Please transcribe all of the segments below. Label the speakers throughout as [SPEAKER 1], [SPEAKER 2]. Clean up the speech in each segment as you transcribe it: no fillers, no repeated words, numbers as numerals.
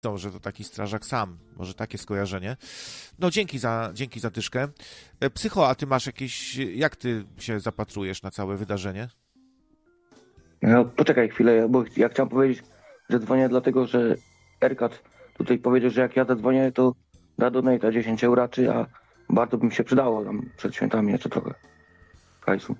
[SPEAKER 1] że to taki strażak sam. Może takie skojarzenie. No dzięki za dyszkę. Psycho, a ty masz jakieś... Jak ty się zapatrujesz na całe wydarzenie?
[SPEAKER 2] No, poczekaj chwilę, bo ja chciałem powiedzieć, że dzwonię dlatego, że Erkat tutaj powiedział, że jak ja zadzwonię, to da donate'a 10 euraczy, a bardzo by mi się przydało tam przed świętami jeszcze trochę hajsu.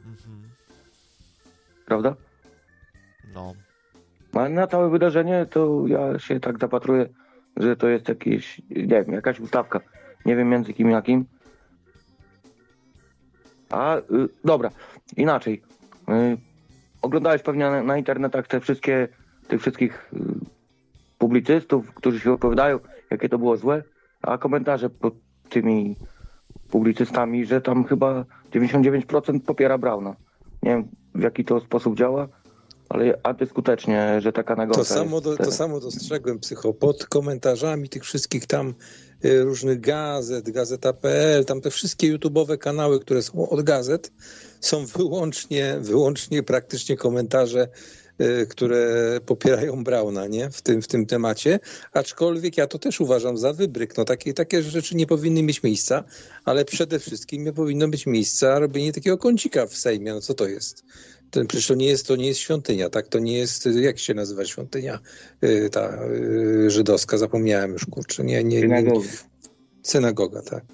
[SPEAKER 2] Prawda?
[SPEAKER 1] No.
[SPEAKER 2] A na całe wydarzenie to ja się tak zapatruję, że to jest jakieś, nie wiem, jakaś ustawka. Nie wiem między kim a kim. Dobra, inaczej. Oglądałeś pewnie na internetach tych wszystkich publicystów, którzy się opowiadają, jakie to było złe, a komentarze pod tymi publicystami, że tam chyba 99% popiera Brauna. Nie wiem, w jaki to sposób działa, ale antyskutecznie, że taka nagonka
[SPEAKER 3] To samo dostrzegłem, Psycho, pod komentarzami tych wszystkich tam różnych gazet, Gazeta.pl, tam te wszystkie YouTube'owe kanały, które są od gazet, są wyłącznie praktycznie komentarze, które popierają Brauna, nie? W tym temacie, aczkolwiek ja to też uważam za wybryk. No, takie rzeczy nie powinny mieć miejsca, ale przede wszystkim nie powinno być miejsca robienie takiego kącika w Sejmie. No co to jest? Przecież to nie jest świątynia, tak? To nie jest, jak się nazywa świątynia ta żydowska? Zapomniałem już, kurczę. Synagoga, tak.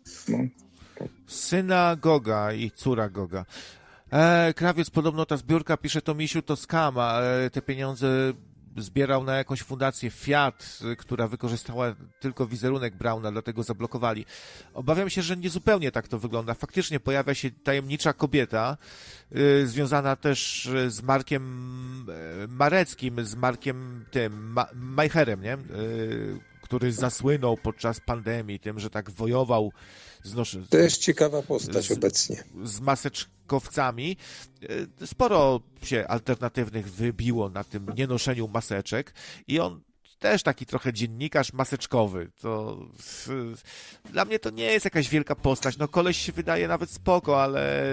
[SPEAKER 1] Synagoga i córa Goga. Krawiec, podobno ta zbiórka, pisze to Misiu, to skam, a te pieniądze zbierał na jakąś fundację Fiat, która wykorzystała tylko wizerunek Brauna, dlatego zablokowali. Obawiam się, że nie zupełnie tak to wygląda. Faktycznie pojawia się tajemnicza kobieta, związana też z Markiem Mareckim, z Markiem tym, Majcherem, nie? Który zasłynął podczas pandemii tym, że tak wojował
[SPEAKER 3] też ciekawa postać obecnie.
[SPEAKER 1] Z maseczkowcami. Sporo się alternatywnych wybiło na tym nienoszeniu maseczek i on też taki trochę dziennikarz maseczkowy. To dla mnie to nie jest jakaś wielka postać. No koleś się wydaje nawet spoko, ale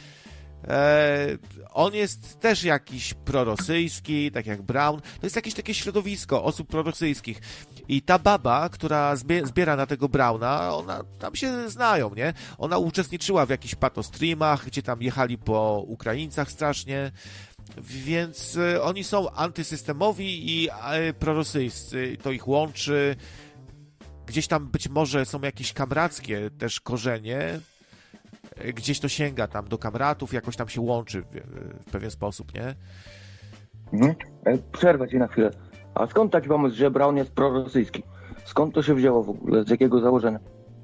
[SPEAKER 1] on jest też jakiś prorosyjski, tak jak Braun. To jest jakieś takie środowisko osób prorosyjskich. I ta baba, która zbiera na tego Brauna, ona tam się znają, nie? Ona uczestniczyła w jakichś patostreamach, gdzie tam jechali po Ukraińcach strasznie. Więc oni są antysystemowi i prorosyjscy. To ich łączy. Gdzieś tam być może są jakieś kamrackie też korzenie. Gdzieś to sięga tam do kamratów, jakoś tam się łączy w pewien sposób, nie?
[SPEAKER 2] Przerwę ci na chwilę. A skąd taki pomysł, że Braun jest prorosyjski? Skąd to się wzięło w ogóle? Z jakiego założenia?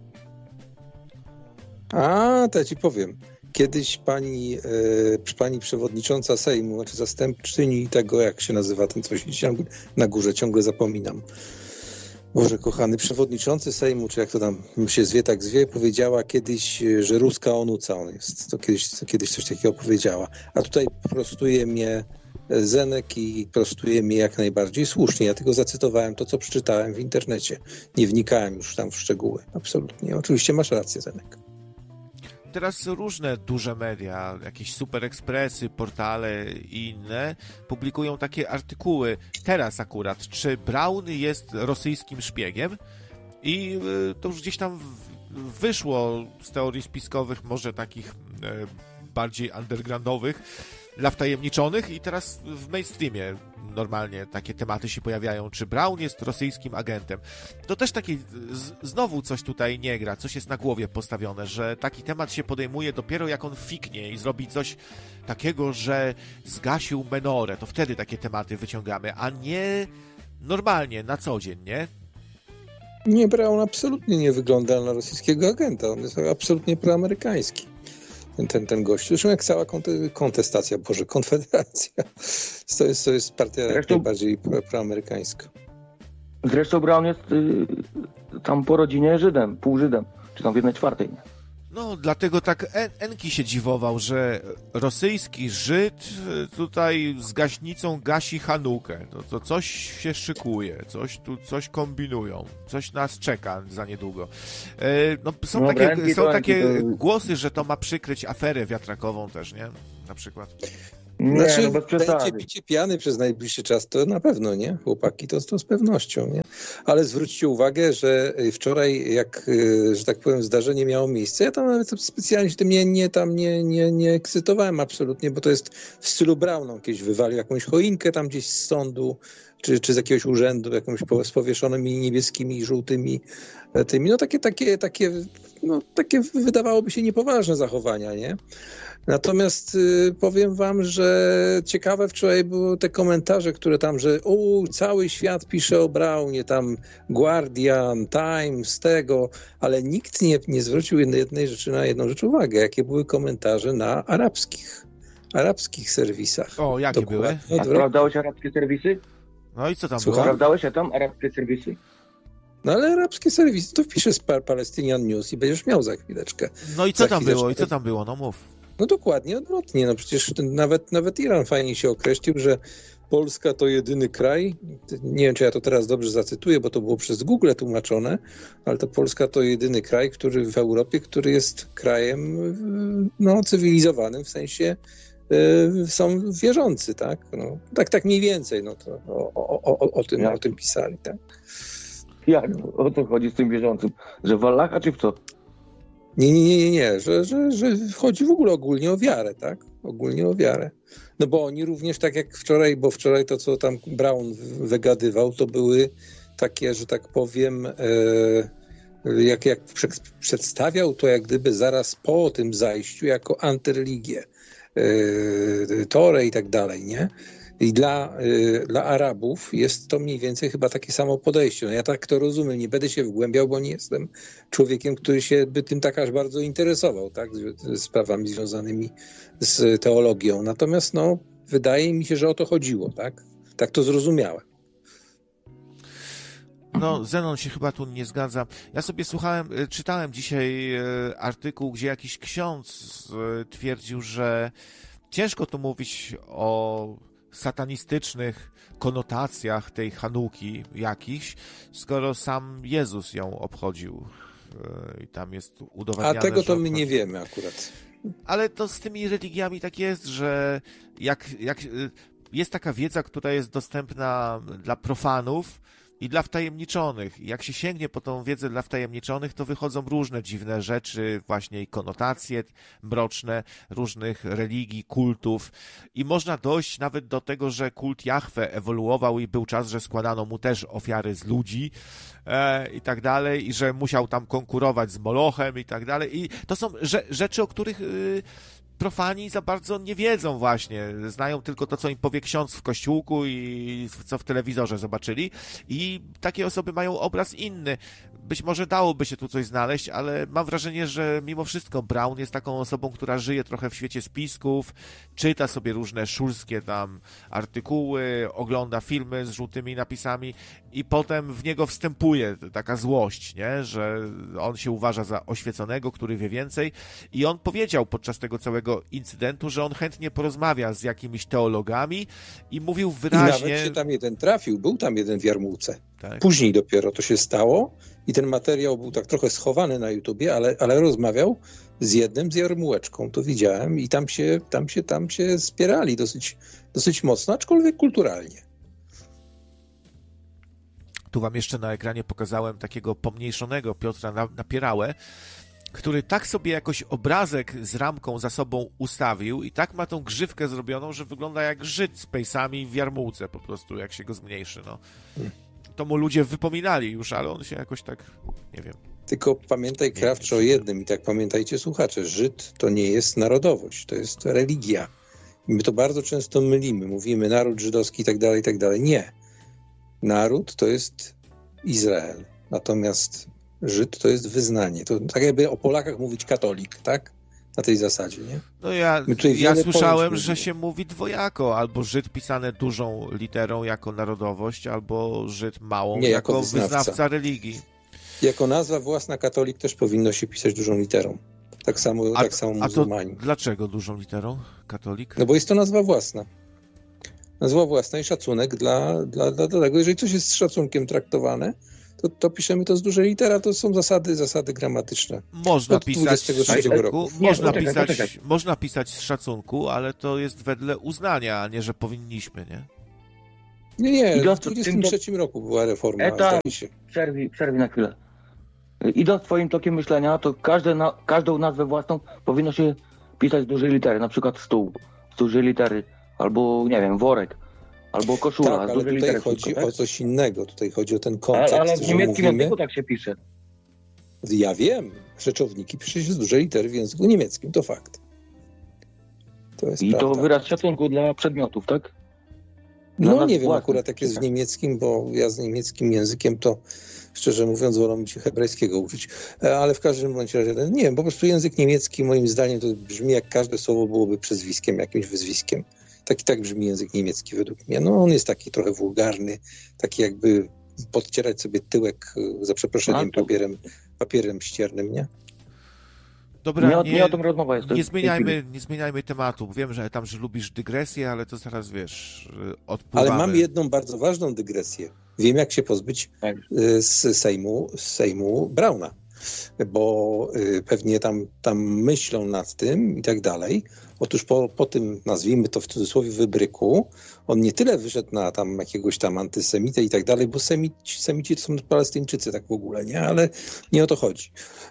[SPEAKER 3] To ja ci powiem. Kiedyś pani przewodnicząca Sejmu, znaczy zastępczyni tego, jak się nazywa ten coś na górze, ciągle zapominam. Boże kochany, przewodniczący Sejmu, czy jak to tam się zwie, tak zwie, powiedziała kiedyś, że ruska onuca on jest. To kiedyś coś takiego powiedziała. A tutaj prostuje mnie Zenek i prostuje mnie jak najbardziej słusznie. Ja tylko zacytowałem to, co przeczytałem w internecie. Nie wnikałem już tam w szczegóły. Absolutnie. Oczywiście masz rację, Zenek.
[SPEAKER 1] Teraz różne duże media, jakieś Super Expressy, portale i inne publikują takie artykuły. Teraz akurat, czy Braun jest rosyjskim szpiegiem? I to już gdzieś tam wyszło z teorii spiskowych, może takich bardziej undergroundowych, dla wtajemniczonych i teraz w mainstreamie normalnie takie tematy się pojawiają, czy Braun jest rosyjskim agentem. To też taki, znowu coś tutaj nie gra, coś jest na głowie postawione, że taki temat się podejmuje dopiero jak on fiknie i zrobi coś takiego, że zgasił menorę, to wtedy takie tematy wyciągamy, a nie normalnie, na co dzień, nie?
[SPEAKER 3] Nie, Braun absolutnie nie wygląda na rosyjskiego agenta, on jest absolutnie proamerykański. Ten gość. Zresztą jak cała kontestacja, konfederacja. To jest partia bardziej proamerykańska.
[SPEAKER 2] Zresztą Braun jest tam po rodzinie Żydem, pół Żydem, czy tam w 1/4.
[SPEAKER 1] No, dlatego tak Enki się dziwował, że rosyjski Żyd tutaj z gaśnicą gasi Hanukę. To coś się szykuje, coś kombinują, coś nas czeka za niedługo. No, są takie głosy, że to ma przykryć aferę wiatrakową też, nie? Na przykład.
[SPEAKER 2] Nie,
[SPEAKER 3] Znaczy,
[SPEAKER 2] no bez przesady.
[SPEAKER 3] będzie picie piany przez najbliższy czas, to na pewno, nie? Chłopaki, to z pewnością, nie? Ale zwróćcie uwagę, że wczoraj, jak, że tak powiem, zdarzenie miało miejsce, ja tam nawet specjalnie się tym nie ekscytowałem absolutnie, bo to jest w stylu Braun, on kiedyś wywalił jakąś choinkę tam gdzieś z sądu, czy z jakiegoś urzędu, jakąś z powieszonymi niebieskimi i żółtymi tymi, no takie wydawałoby się niepoważne zachowania, nie? Natomiast powiem wam, że ciekawe wczoraj były te komentarze, które tam, że cały świat pisze o Braunie, tam Guardian, Times, tego, ale nikt nie zwrócił na jedną rzecz uwagę, jakie były komentarze na arabskich serwisach.
[SPEAKER 1] O, jakie były?
[SPEAKER 2] A sprawdzałeś arabskie serwisy?
[SPEAKER 1] No i co tam
[SPEAKER 3] Słucham?
[SPEAKER 1] było?
[SPEAKER 2] Sprawdzałeś tam arabskie serwisy?
[SPEAKER 3] No ale arabskie serwisy, to wpiszesz Palestinian News i będziesz miał za chwileczkę.
[SPEAKER 1] No i co tam było? I co tam było? No mów.
[SPEAKER 3] No dokładnie odwrotnie. No przecież nawet Iran fajnie się określił, że Polska to jedyny kraj, nie wiem, czy ja to teraz dobrze zacytuję, bo to było przez Google tłumaczone, ale to Polska to jedyny kraj, który w Europie, który jest krajem cywilizowanym, w sensie są wierzący, tak? No, tak mniej więcej, no to o tym pisali, tak?
[SPEAKER 2] Jak? O co chodzi z tym wierzącym? Że w Allaha czy w co?
[SPEAKER 3] Nie, że chodzi w ogóle ogólnie o wiarę, tak? Ogólnie o wiarę. No bo oni również, tak jak wczoraj, bo wczoraj to, co tam Braun wygadywał, to były takie, że tak powiem, jak przedstawiał to jak gdyby zaraz po tym zajściu jako antyreligię, Torę i tak dalej, nie? I dla Arabów jest to mniej więcej chyba takie samo podejście. No ja tak to rozumiem, nie będę się wgłębiał, bo nie jestem człowiekiem, który się by tym tak aż bardzo interesował, tak, z sprawami związanymi z teologią. Natomiast wydaje mi się, że o to chodziło, tak? Tak to zrozumiałem.
[SPEAKER 1] No, Zenon się chyba tu nie zgadza. Ja sobie czytałem dzisiaj artykuł, gdzie jakiś ksiądz twierdził, że ciężko tu mówić o satanistycznych konotacjach tej Hanuki jakichś, skoro sam Jezus ją obchodził i tam jest udowadniane,
[SPEAKER 3] a tego to
[SPEAKER 1] my
[SPEAKER 3] nie wiemy akurat.
[SPEAKER 1] Ale to z tymi religiami tak jest, że jak jest taka wiedza, która jest dostępna dla profanów i dla wtajemniczonych. Jak się sięgnie po tą wiedzę dla wtajemniczonych, to wychodzą różne dziwne rzeczy, właśnie i konotacje mroczne różnych religii, kultów i można dojść nawet do tego, że kult Jahwe ewoluował i był czas, że składano mu też ofiary z ludzi i tak dalej i że musiał tam konkurować z Molochem i tak dalej i to są rzeczy, o których profani za bardzo nie wiedzą właśnie, znają tylko to, co im powie ksiądz w kościółku i co w telewizorze zobaczyli i takie osoby mają obraz inny. Być może dałoby się tu coś znaleźć, ale mam wrażenie, że mimo wszystko Braun jest taką osobą, która żyje trochę w świecie spisków, czyta sobie różne szulskie tam artykuły, ogląda filmy z żółtymi napisami i potem w niego wstępuje taka złość, nie? Że on się uważa za oświeconego, który wie więcej i on powiedział podczas tego całego incydentu, że on chętnie porozmawia z jakimiś teologami i mówił wyraźnie...
[SPEAKER 3] I nawet się tam jeden trafił, był tam jeden w Jarmułce.
[SPEAKER 1] Tak.
[SPEAKER 3] Później dopiero to się stało i ten materiał był tak trochę schowany na YouTubie, ale rozmawiał z jednym z Jarmułeczką, to widziałem i tam się spierali dosyć mocno, aczkolwiek kulturalnie.
[SPEAKER 1] Tu wam jeszcze na ekranie pokazałem takiego pomniejszonego Piotra Napierałę, który tak sobie jakoś obrazek z ramką za sobą ustawił i tak ma tą grzywkę zrobioną, że wygląda jak Żyd z pejsami w Jarmułce po prostu, jak się go zmniejszy, no. To mu ludzie wypominali już, ale on się jakoś tak, nie wiem.
[SPEAKER 3] Tylko pamiętaj, Krawcze, o jednym i tak pamiętajcie, słuchacze, Żyd to nie jest narodowość, to jest religia. I my to bardzo często mylimy, mówimy naród żydowski i tak dalej. Nie. Naród to jest Izrael, natomiast Żyd to jest wyznanie. To tak jakby o Polakach mówić katolik, tak? Na tej zasadzie, nie?
[SPEAKER 1] No ja słyszałem, że się mówi dwojako, albo Żyd pisane dużą literą jako narodowość, albo Żyd małą jako wyznawca religii.
[SPEAKER 3] Jako nazwa własna katolik też powinno się pisać dużą literą. Tak samo muzułmanie.
[SPEAKER 1] A to dlaczego dużą literą katolik?
[SPEAKER 3] No bo jest to nazwa własna. Nazwa własna i szacunek dla tego. Jeżeli coś jest z szacunkiem traktowane, to piszemy to z dużej litery, to są zasady gramatyczne.
[SPEAKER 1] Można pisać z
[SPEAKER 3] 23
[SPEAKER 1] szacunku,
[SPEAKER 2] Poczekaj.
[SPEAKER 1] można pisać z szacunku, ale to jest wedle uznania, a nie, że powinniśmy, nie?
[SPEAKER 3] Nie,
[SPEAKER 2] I
[SPEAKER 3] w 23 roku była reforma, zdaje się.
[SPEAKER 2] Przerwij na chwilę. Idąc twoim tokiem myślenia, to każdą nazwę własną powinno się pisać z dużej litery, na przykład stół z dużej litery, albo nie wiem, worek, albo koszula
[SPEAKER 3] Tak,
[SPEAKER 2] z
[SPEAKER 3] ale
[SPEAKER 2] dużej
[SPEAKER 3] tutaj
[SPEAKER 2] litery.
[SPEAKER 3] chodzi
[SPEAKER 2] wszystko,
[SPEAKER 3] o
[SPEAKER 2] tak?
[SPEAKER 3] coś innego, tutaj chodzi o ten kontekst,
[SPEAKER 2] Ale w
[SPEAKER 3] że
[SPEAKER 2] niemieckim
[SPEAKER 3] mówimy...
[SPEAKER 2] języku tak się pisze.
[SPEAKER 3] Ja wiem, rzeczowniki pisze się z dużej litery w języku niemieckim, to fakt. To jest
[SPEAKER 2] I
[SPEAKER 3] prawda.
[SPEAKER 2] to wyraz szacunku dla przedmiotów, tak? Dla
[SPEAKER 3] No
[SPEAKER 2] nas
[SPEAKER 3] nie wiem
[SPEAKER 2] własnych.
[SPEAKER 3] akurat jak jest w niemieckim, bo ja z niemieckim językiem to szczerze mówiąc wolę mi się hebrajskiego uczyć, ale w każdym bądź razie nie wiem, po prostu język niemiecki moim zdaniem to brzmi jak każde słowo byłoby przezwiskiem, jakimś wyzwiskiem. Tak brzmi język niemiecki według mnie. No on jest taki trochę wulgarny, taki jakby podcierać sobie tyłek za przeproszeniem papierem ściernym, nie?
[SPEAKER 1] Dobra,
[SPEAKER 2] Nie o tym rozmowa jest.
[SPEAKER 1] nie zmieniajmy tematu. Wiem, że lubisz dygresję, ale to zaraz, wiesz, odpływamy.
[SPEAKER 3] Ale mam jedną bardzo ważną dygresję. Wiem, jak się pozbyć
[SPEAKER 2] Tak.
[SPEAKER 3] z Sejmu Brauna, bo pewnie tam myślą nad tym i tak dalej. Otóż po tym, nazwijmy to w cudzysłowie, wybryku, on nie tyle wyszedł na tam jakiegoś tam antysemitę i tak dalej, bo semici to są Palestyńczycy tak w ogóle, nie? Ale nie o to chodzi.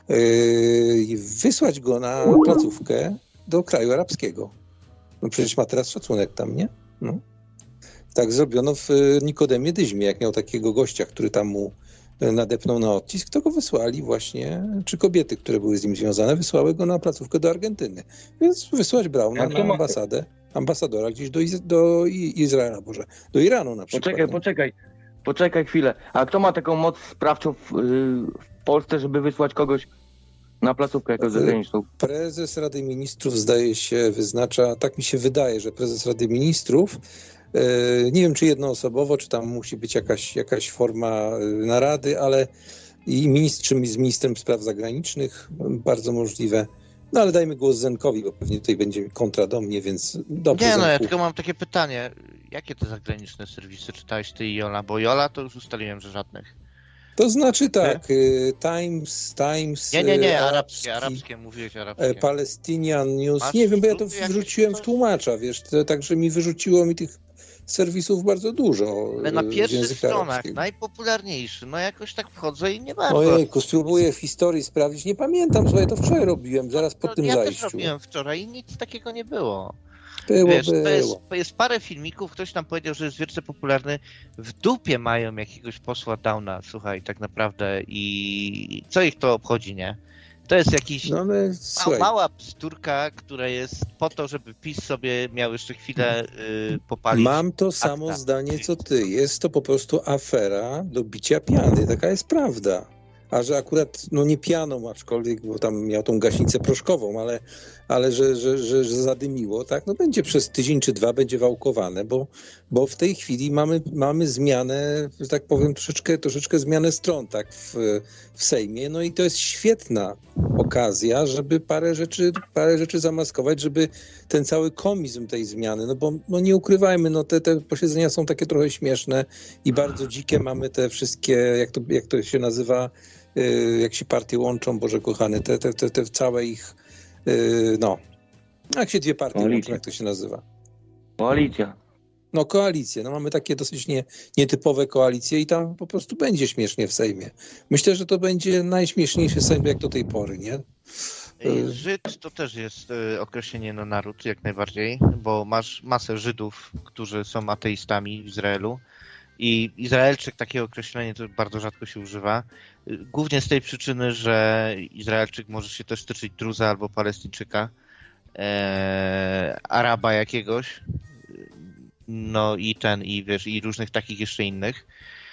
[SPEAKER 3] Wysłać go na placówkę do kraju arabskiego. No przecież ma teraz szacunek tam, nie? No. Tak zrobiono w Nikodemie Dyzmie, jak miał takiego gościa, który tam mu nadepnął na odcisk, to go wysłali właśnie, czy kobiety, które były z nim związane, wysłały go na placówkę do Argentyny. Więc wysłać Brauna na ambasadora gdzieś do Izraela, do Iranu na przykład.
[SPEAKER 2] Poczekaj chwilę. A kto ma taką moc sprawczą w Polsce, żeby wysłać kogoś na placówkę jako zagraniczną?
[SPEAKER 3] Prezes Rady Ministrów zdaje się wyznacza, tak mi się wydaje, że prezes Rady Ministrów, nie wiem czy jednoosobowo, czy tam musi być jakaś forma narady, ale z ministrem spraw zagranicznych, bardzo możliwe. No ale dajmy głos Zenkowi, bo pewnie tutaj będzie kontra do mnie, więc dobrze.
[SPEAKER 4] Nie, no ja
[SPEAKER 3] Zenku.
[SPEAKER 4] tylko mam takie pytanie. Jakie te zagraniczne serwisy czytałeś ty i Jola? Bo Jola to już ustaliłem, że żadnych.
[SPEAKER 3] To znaczy tak, Times...
[SPEAKER 4] Nie, arabskie, mówiłeś arabskie.
[SPEAKER 3] Palestinian News,
[SPEAKER 4] Masz
[SPEAKER 3] nie wiem, bo ja to
[SPEAKER 4] jakieś
[SPEAKER 3] wrzuciłem w
[SPEAKER 4] coś?
[SPEAKER 3] tłumacza, wiesz, także mi wyrzuciło mi tych serwisów bardzo dużo.
[SPEAKER 4] Ale na
[SPEAKER 3] w
[SPEAKER 4] pierwszych
[SPEAKER 3] języku
[SPEAKER 4] stronach,
[SPEAKER 3] arabskim.
[SPEAKER 4] najpopularniejszy, no jakoś tak wchodzę i nie bardzo.
[SPEAKER 3] Ojejku, spróbuję w historii sprawdzić, nie pamiętam, słuchaj, to wczoraj robiłem, zaraz po tym
[SPEAKER 4] ja
[SPEAKER 3] zajściu.
[SPEAKER 4] też robiłem wczoraj i nic takiego nie było.
[SPEAKER 3] Było.
[SPEAKER 4] To jest parę filmików, ktoś tam powiedział, że jest wielce popularny. W dupie mają jakiegoś posła Downa, słuchaj, tak naprawdę i co ich to obchodzi, nie? To jest jakiś mała bzdurka, która jest po to, żeby PiS sobie miał jeszcze chwilę popalić.
[SPEAKER 3] Mam to samo zdanie co ty. Jest to po prostu afera do bicia piany. Taka jest prawda. A że akurat, no nie pianą, aczkolwiek, bo tam miał tą gaśnicę proszkową, ale że zadymiło, tak? No będzie przez tydzień czy dwa będzie wałkowane, bo w tej chwili mamy zmianę, że tak powiem, troszeczkę zmianę stron, tak, w Sejmie. No i to jest świetna okazja, żeby parę rzeczy zamaskować, żeby ten cały komizm tej zmiany, no bo no nie ukrywajmy, no te posiedzenia są takie trochę śmieszne i bardzo dzikie, mamy te wszystkie, jak to się nazywa, jak się partie łączą, Boże kochany, te całe ich, no, jak się dwie partie łączą, jak to się nazywa?
[SPEAKER 2] Koalicja.
[SPEAKER 3] No koalicje, no mamy takie dosyć nietypowe koalicje i tam po prostu będzie śmiesznie w Sejmie. Myślę, że to będzie najśmieszniejszy Sejm jak do tej pory, nie?
[SPEAKER 4] Żyd to też jest określenie na naród, jak najbardziej, bo masz masę Żydów, którzy są ateistami w Izraelu i Izraelczyk, takie określenie to bardzo rzadko się używa, głównie z tej przyczyny, że Izraelczyk może się też tyczyć Druza albo Palestyńczyka, Araba jakiegoś, no i i różnych takich jeszcze innych,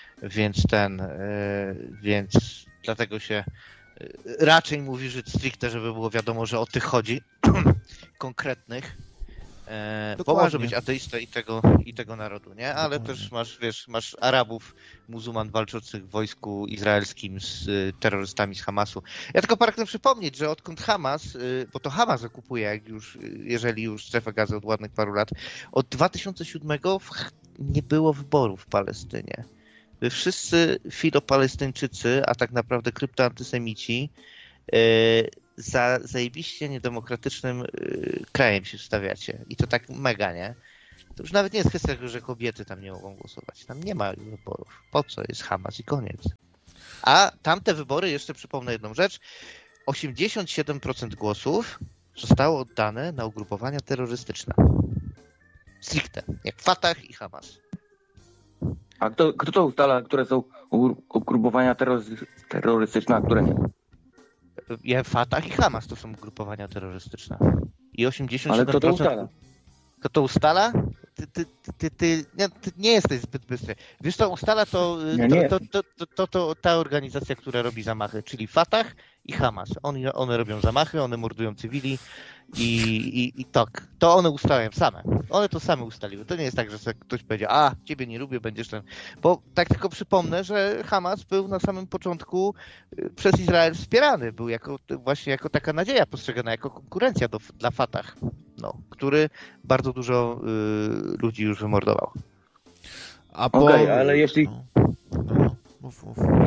[SPEAKER 4] więc dlatego się raczej mówi Żyd stricte, żeby było wiadomo, że o tych chodzi, konkretnych, bo może być ateista i tego narodu, nie? Ale dokładnie. Też masz Arabów, muzułman walczących w wojsku izraelskim z terrorystami z Hamasu. Ja tylko pragnę przypomnieć, że odkąd Hamas, bo to Hamas okupuje, jeżeli już strefę gazy od ładnych paru lat, od 2007 nie było wyborów w Palestynie. wszyscy filopalestyńczycy, a tak naprawdę kryptoantysemici za zajebiście niedemokratycznym krajem się wstawiacie. I to tak mega, nie? To już nawet nie jest kwestia tego, że kobiety tam nie mogą głosować. Tam nie ma wyborów. Po co? Jest Hamas i koniec. A tamte wybory, jeszcze przypomnę jedną rzecz, 87% głosów zostało oddane na ugrupowania terrorystyczne. Stricte. Jak Fatah i Hamas.
[SPEAKER 2] A kto to ustala, które są ugrupowania terrorystyczne, a które nie?
[SPEAKER 4] Fatah i Hamas to są ugrupowania terrorystyczne. I 87%...
[SPEAKER 2] Ale kto to ustala?
[SPEAKER 4] Kto to ustala? Ty nie jesteś zbyt bystry. Wiesz, co ustala to ta organizacja, która robi zamachy, czyli Fatah i Hamas. One robią zamachy, one mordują cywili i tak. To one ustalają same. One to same ustaliły. To nie jest tak, że ktoś powiedział, ciebie nie lubię, będziesz ten... Bo tak tylko przypomnę, że Hamas był na samym początku przez Izrael wspierany. Był właśnie jako taka nadzieja postrzegana, jako konkurencja dla Fatah, który bardzo dużo ludzi już wymordował.
[SPEAKER 2] Okej, ale jeśli...
[SPEAKER 1] Mów.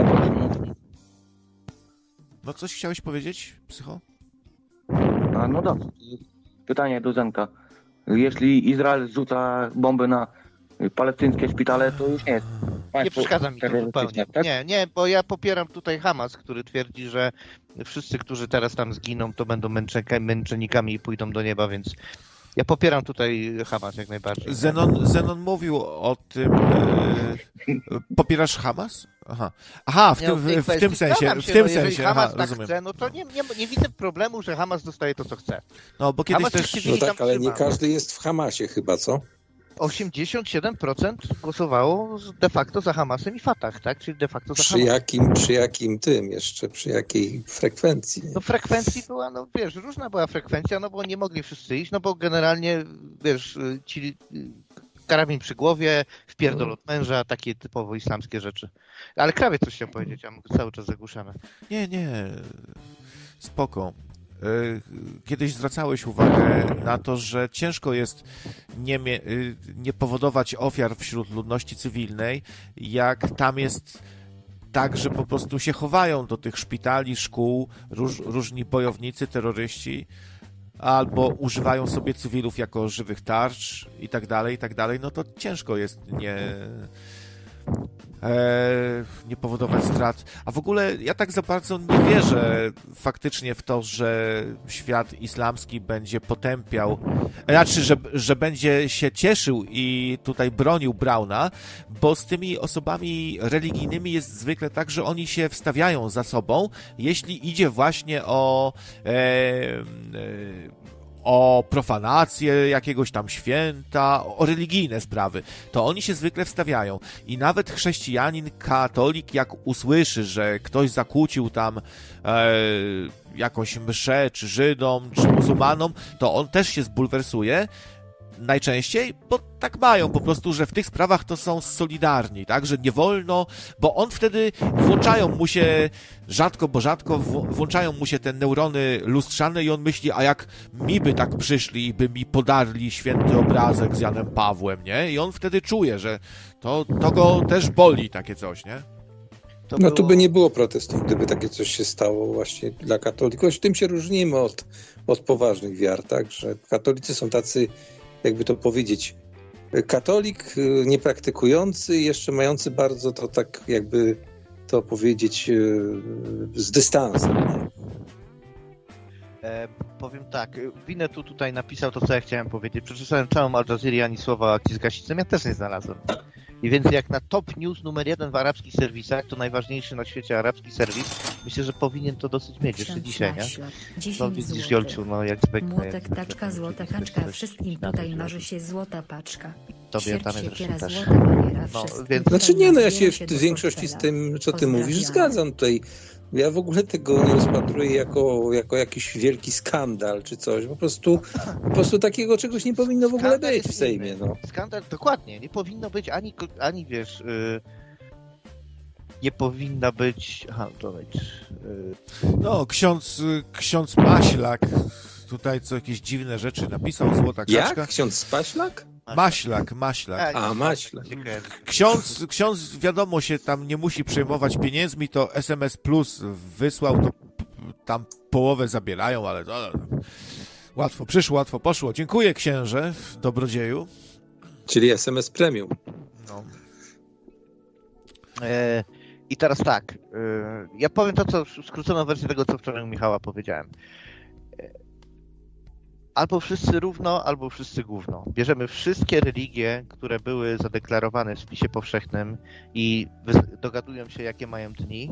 [SPEAKER 1] No coś chciałeś powiedzieć, Psycho?
[SPEAKER 2] No dobrze. Pytanie do Zenka. Jeśli Izrael zrzuca bomby na palestyńskie szpitale, to już nie jest państwo
[SPEAKER 4] Nie przeszkadza mi to zupełnie.
[SPEAKER 2] tak?
[SPEAKER 4] Nie, bo ja popieram tutaj Hamas, który twierdzi, że wszyscy, którzy teraz tam zginą, to będą męczennikami i pójdą do nieba, więc ja popieram tutaj Hamas jak najbardziej.
[SPEAKER 1] Zenon mówił o tym... Popierasz Hamas? Aha, w tym sensie.
[SPEAKER 4] Jeżeli Hamas tak
[SPEAKER 1] rozumiem.
[SPEAKER 4] chce, no to nie widzę problemu, że Hamas dostaje to, co chce.
[SPEAKER 1] No, bo kiedyś też...
[SPEAKER 3] No tak, ale nie każdy jest w Hamasie chyba, co?
[SPEAKER 4] 87% głosowało de facto za Hamasem i Fatah, tak? Czyli de facto za Hamasem.
[SPEAKER 3] Przy jakiej frekwencji?
[SPEAKER 4] No frekwencji była, różna była frekwencja, bo nie mogli wszyscy iść, bo generalnie, ci karabin przy głowie, wpierdol od męża, takie typowo islamskie rzeczy. Ale Krawiec coś chciał powiedzieć, a my cały czas zagłuszamy.
[SPEAKER 1] Nie, spoko. Kiedyś zwracałeś uwagę na to, że ciężko jest nie powodować ofiar wśród ludności cywilnej, jak tam jest tak, że po prostu się chowają do tych szpitali, szkół, różni bojownicy, terroryści, albo używają sobie cywilów jako żywych tarcz i tak dalej, no to ciężko jest nie powodować strat. A w ogóle ja tak za bardzo nie wierzę faktycznie w to, że świat islamski będzie potępiał, że będzie się cieszył i tutaj bronił Brauna, bo z tymi osobami religijnymi jest zwykle tak, że oni się wstawiają za sobą, jeśli idzie właśnie o profanację jakiegoś tam święta, o religijne sprawy, to oni się zwykle wstawiają. I nawet chrześcijanin, katolik, jak usłyszy, że ktoś zakłócił tam jakąś mszę, czy Żydom, czy muzułmanom, to on też się zbulwersuje. Najczęściej, bo tak mają po prostu, że w tych sprawach to są solidarni, tak, że nie wolno, bo on wtedy włączają mu się rzadko włączają mu się te neurony lustrzane i on myśli, a jak mi by tak przyszli i by mi podarli święty obrazek z Janem Pawłem, nie? I on wtedy czuje, że to go też boli takie coś, nie?
[SPEAKER 3] Tu by nie było protestów, gdyby takie coś się stało właśnie dla katolików. W tym się różnimy od poważnych wiar, tak, że katolicy są tacy, jakby to powiedzieć, katolik niepraktykujący, jeszcze mający bardzo to tak jakby to powiedzieć z dystansem.
[SPEAKER 4] Powiem tak, Winnetu tutaj napisał to, co ja chciałem powiedzieć. Przeczytałem całą Al Jazeera, ani słowa o akcji z gasicem, ja też nie znalazłem. I więc jak na top news numer 1 w arabskich serwisach, to najważniejszy na świecie arabski serwis, myślę, że powinien to dosyć mieć jeszcze dzisiaj, nie?
[SPEAKER 5] No widzisz,
[SPEAKER 4] Jolciu, jak zwykle.
[SPEAKER 5] Młotek, taczka, złota kaczka, wszystkim tutaj marzy się złota paczka.
[SPEAKER 4] Tobie tam jest
[SPEAKER 5] siekiera,
[SPEAKER 4] też.
[SPEAKER 5] złota bariera,
[SPEAKER 4] Więc...
[SPEAKER 3] Znaczy nie, ja się w większości z tym, co ty mówisz, zgadzam tutaj. Ja w ogóle tego nie rozpatruję jako jakiś wielki skandal czy coś. Po prostu takiego czegoś nie powinno w ogóle być w Sejmie. No.
[SPEAKER 4] Skandal, dokładnie. Nie powinno być ani wiesz... nie powinna być... Aha,
[SPEAKER 1] No, ksiądz Maślak tutaj co jakieś dziwne rzeczy napisał, złota kaczka.
[SPEAKER 3] Jak? Ksiądz Spaślak?
[SPEAKER 1] Maślak.
[SPEAKER 3] Maślak.
[SPEAKER 1] Ksiądz wiadomo się tam nie musi przejmować pieniędzmi, to SMS Plus wysłał, to tam połowę zabierają, ale łatwo przyszło, łatwo poszło. Dziękuję, księże, dobrodzieju.
[SPEAKER 3] Czyli SMS Premium.
[SPEAKER 4] No. I teraz tak, ja powiem to, co skróconą wersję tego, co wczoraj u Michała powiedziałem. Albo wszyscy równo, albo wszyscy gówno. Bierzemy wszystkie religie, które były zadeklarowane w spisie powszechnym i dogadują się, jakie mają dni,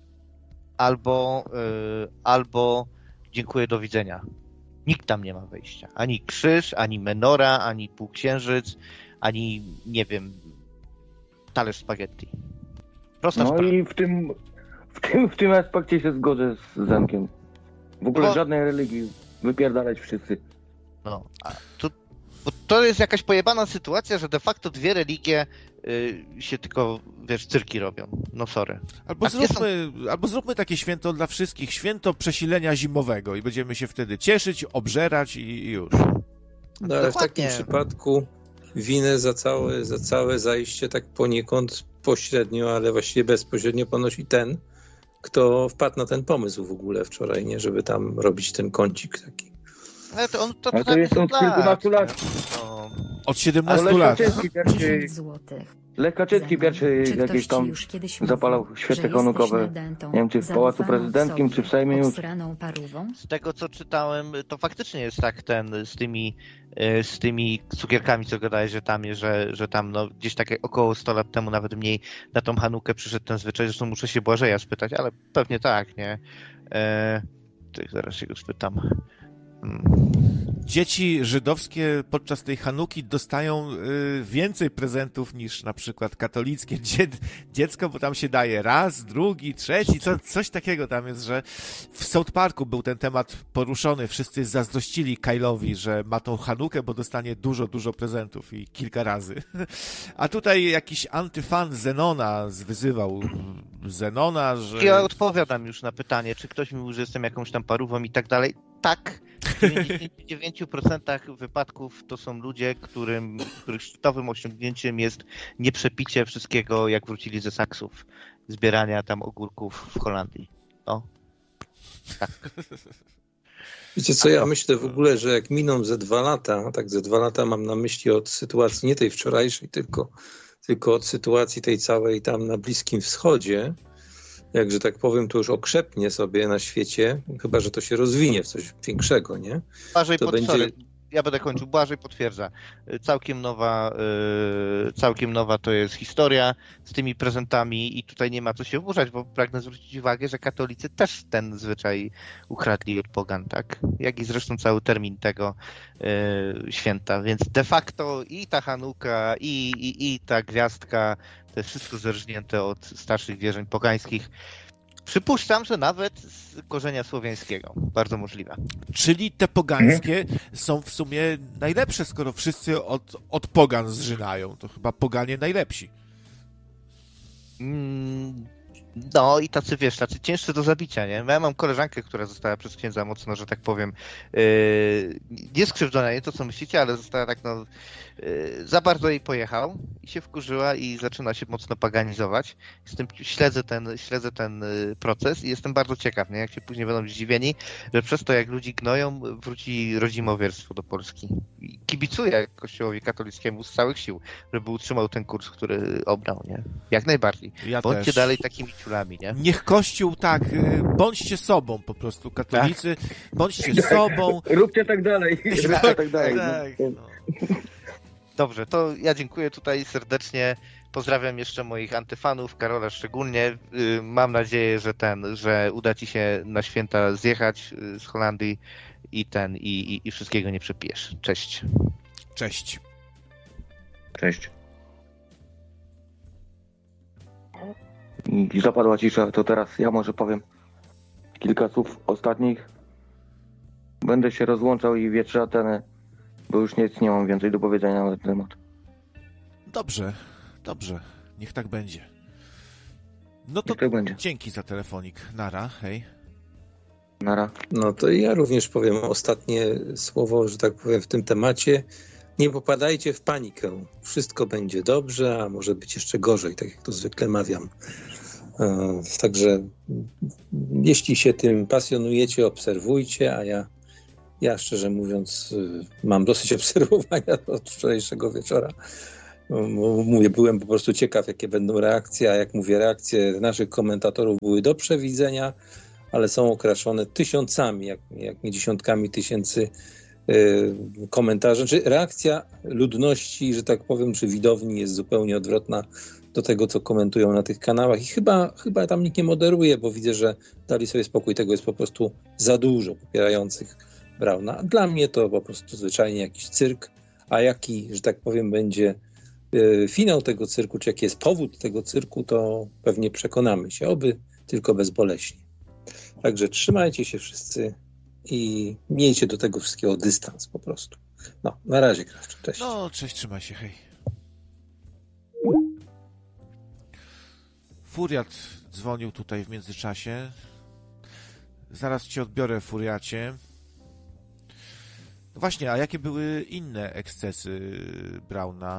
[SPEAKER 4] albo dziękuję, do widzenia. Nikt tam nie ma wejścia. Ani krzyż, ani menora, ani półksiężyc, ani, nie wiem, talerz spaghetti. Prosta sprawa.
[SPEAKER 2] I w tym aspekcie się zgodzę z Zenkiem. W ogóle żadnej religii. Wypierdalać wszyscy.
[SPEAKER 4] No, bo to jest jakaś pojebana sytuacja, że de facto dwie religie się tylko, wiesz, cyrki robią. No sorry.
[SPEAKER 1] Albo zróbmy takie święto dla wszystkich, święto przesilenia zimowego i będziemy się wtedy cieszyć, obżerać i już.
[SPEAKER 3] No ale w takim przypadku winę za całe zajście tak poniekąd pośrednio, ale właściwie bezpośrednio ponosi ten, kto wpadł na ten pomysł w ogóle wczoraj, nie, żeby tam robić ten kącik taki.
[SPEAKER 4] Ale
[SPEAKER 2] to jest od kilkunastu lat.
[SPEAKER 4] No.
[SPEAKER 1] Od 17 lat.
[SPEAKER 2] Lech Kaczyński pierwszy jakieś tam zapalał świece hanukowe. Nie wiem, czy w Pałacu Prezydenckim, czy w Sejmie już.
[SPEAKER 4] Z tego, co czytałem, to faktycznie jest tak z tymi cukierkami, co gadałeś, że tam no, gdzieś tak około 100 lat temu, nawet mniej, na tą Hanukę przyszedł ten zwyczaj. Zresztą muszę się Błażeja spytać, ale pewnie tak, nie? Zaraz się go spytam.
[SPEAKER 1] Dzieci żydowskie podczas tej Hanuki dostają więcej prezentów niż na przykład katolickie dziecko, bo tam się daje raz, drugi, trzeci, coś takiego tam jest, że w South Parku był ten temat poruszony, wszyscy zazdrościli Kyle'owi, że ma tą Hanukę, bo dostanie dużo prezentów i kilka razy. A tutaj jakiś antyfan Zenona wyzywał Zenona, że...
[SPEAKER 4] Ja odpowiadam już na pytanie, czy ktoś mi mówi, że jestem jakąś tam parówą i tak dalej. Tak, w 99% wypadków to są ludzie, których szczytowym osiągnięciem jest nieprzepicie wszystkiego, jak wrócili ze saksów, zbierania tam ogórków w Holandii. No, tak.
[SPEAKER 3] Wiecie co, ja myślę w ogóle, że jak miną ze 2 lata, tak ze 2 lata mam na myśli od sytuacji nie tej wczorajszej, tylko od sytuacji tej całej tam na Bliskim Wschodzie, jak, że tak powiem, to już okrzepnie sobie na świecie, chyba że to się rozwinie w coś większego, nie?
[SPEAKER 4] Błażej ja będę kończył. Błażej potwierdza. Całkiem nowa to jest historia z tymi prezentami i tutaj nie ma co się oburzać, bo pragnę zwrócić uwagę, że katolicy też ten zwyczaj ukradli od pogan, tak? Jak i zresztą cały termin tego święta, więc de facto i ta Hanuka, i ta gwiazdka, to jest wszystko zerżnięte od starszych wierzeń pogańskich. Przypuszczam, że nawet z korzenia słowiańskiego. Bardzo możliwe.
[SPEAKER 1] Czyli te pogańskie są w sumie najlepsze, skoro wszyscy od pogan zżynają. To chyba poganie najlepsi.
[SPEAKER 4] No i tacy ciężcy do zabicia, nie? Ja mam koleżankę, która została przez księdza mocno, że tak powiem, nie skrzywdzona, nie to co myślicie, ale została tak, no, za bardzo jej pojechał i się wkurzyła i zaczyna się mocno paganizować. Śledzę ten proces i jestem bardzo ciekaw, nie? Jak się później będą zdziwieni, że przez to, jak ludzi gnoją, wróci rodzimowierstwo do Polski. I kibicuję Kościołowi katolickiemu z całych sił, żeby utrzymał ten kurs, który obrał, nie? Jak najbardziej. Bądźcie dalej takimi ciulami, nie?
[SPEAKER 1] Niech Kościół bądźcie sobą po prostu, katolicy, bądźcie sobą.
[SPEAKER 2] Róbcie tak dalej.
[SPEAKER 4] Dobrze, to ja dziękuję tutaj serdecznie. Pozdrawiam jeszcze moich antyfanów, Karola szczególnie. Mam nadzieję, że uda ci się na święta zjechać z Holandii i wszystkiego nie przepijesz. Cześć.
[SPEAKER 1] Cześć.
[SPEAKER 2] Cześć. I zapadła cisza, to teraz ja może powiem kilka słów ostatnich. Będę się rozłączał i wietrzę Atenę, bo już nic nie mam więcej do powiedzenia na ten temat.
[SPEAKER 1] Dobrze. Niech tak będzie. No to
[SPEAKER 2] tak będzie.
[SPEAKER 1] Dzięki za telefonik. Nara, hej.
[SPEAKER 2] Nara.
[SPEAKER 3] No to ja również powiem ostatnie słowo, że tak powiem, w tym temacie. Nie popadajcie w panikę. Wszystko będzie dobrze, a może być jeszcze gorzej, tak jak to zwykle mawiam. Także jeśli się tym pasjonujecie, obserwujcie, a ja szczerze mówiąc mam dosyć obserwowania od wczorajszego wieczora. Mówię, byłem po prostu ciekaw, jakie będą reakcje, a jak mówię, reakcje naszych komentatorów były do przewidzenia, ale są okraszone tysiącami, jak nie dziesiątkami tysięcy komentarzy. Czy reakcja ludności, że tak powiem, czy widowni jest zupełnie odwrotna do tego, co komentują na tych kanałach i chyba tam nikt nie moderuje, bo widzę, że dali sobie spokój, tego jest po prostu za dużo popierających Brauna. Dla mnie to po prostu zwyczajnie jakiś cyrk, a jaki, że tak powiem, będzie finał tego cyrku, czy jaki jest powód tego cyrku, to pewnie przekonamy się, oby tylko bezboleśnie. Także trzymajcie się wszyscy i miejcie do tego wszystkiego dystans po prostu. No, na razie, Krawczyk, cześć.
[SPEAKER 1] No, cześć, trzymaj się, hej. Furiat dzwonił tutaj w międzyczasie. Zaraz cię odbiorę, Furiacie. No właśnie, a jakie były inne ekscesy Brauna?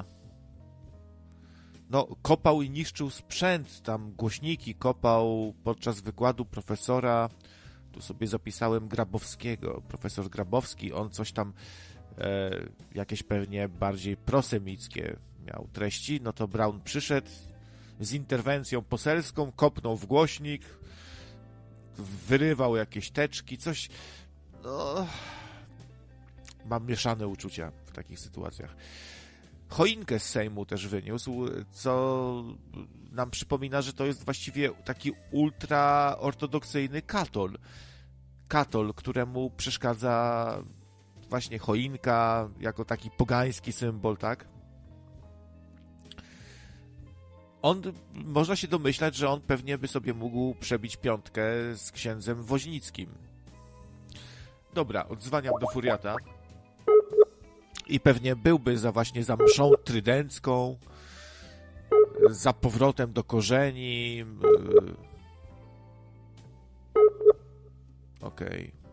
[SPEAKER 1] No, kopał i niszczył sprzęt, tam głośniki kopał podczas wykładu profesora, tu sobie zapisałem Grabowskiego, profesor Grabowski, on coś tam, jakieś pewnie bardziej prosemickie miał treści, no to Braun przyszedł z interwencją poselską, kopnął w głośnik, wyrywał jakieś teczki, coś, no, mam mieszane uczucia w takich sytuacjach. Choinkę z Sejmu też wyniósł, co nam przypomina, że to jest właściwie taki ultraortodoksyjny katol, któremu przeszkadza właśnie choinka jako taki pogański symbol, tak? Można się domyślać, że on pewnie by sobie mógł przebić piątkę z księdzem Woźnickim. Dobra, odzwaniam do Furiata. I pewnie byłby właśnie za mszą trydencką, za powrotem do korzeni. Okej.